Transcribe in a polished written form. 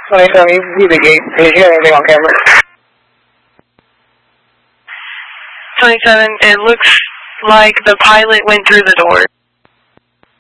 27, you can see the gate. Did you have anything on camera? 27, it looks like the pilot went through the door.